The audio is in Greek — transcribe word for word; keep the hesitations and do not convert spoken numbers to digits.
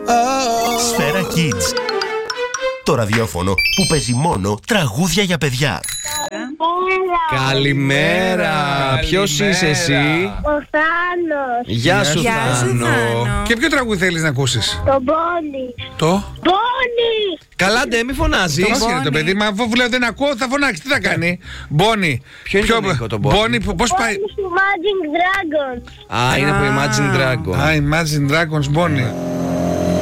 Σφαίρα Kids. Το ραδιόφωνο που παίζει μόνο τραγούδια για παιδιά. Καλημέρα. Ποιος είσαι εσύ? Ο Θάνος. Γεια σου, Γεια σου, Θάνο. Θάνο. Και ποιο τραγούδι θέλεις να ακούσεις? Το Μπόνι. Το? Μπόνι. Καλά, ντε, μη φωνάζεις. Όχι είναι το παιδί, μα αφού λέω δεν ακούω θα φωνάξει, τι θα κάνει? Μπόνι. Ποιο είναι το Νίκο, το Μπόνι? Μπόνι, πώς πάει? Μπόνι του Imagine Dragons. Α, είναι από Imagine Dragon. Α, Imagine Dragons, Μπόνι.